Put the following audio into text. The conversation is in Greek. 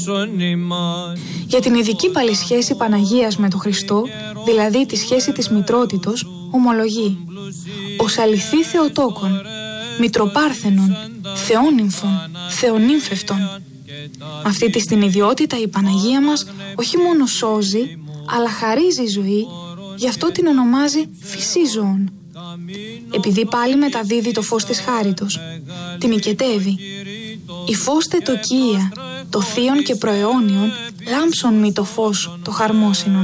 Για την ειδική πάλι σχέση Παναγίας με τον Χριστό, δηλαδή τη σχέση της μητρότητος, ομολογεί: «Ως αληθή Θεοτόκον, Μητροπάρθενον, Θεόνυμφων, Θεονύμφευτον». Αυτή τη την ιδιότητα η Παναγία μας όχι μόνο σώζει, αλλά χαρίζει ζωή, γι' αυτό την ονομάζει φυσή ζώων. Επειδή πάλι μεταδίδει το φως της χάριτος, την οικετεύει: «Υφώστε το Κία, το θείον και προαιώνιον, λάμψον μη το φως το χαρμόσυνον».